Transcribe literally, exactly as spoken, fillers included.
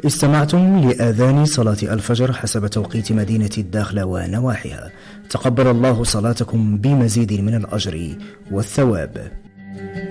استمعتم لآذان صلاة الفجر حسب توقيت مدينة الداخلة ونواحيها. تقبل الله صلاتكم بمزيد من الأجر والثواب.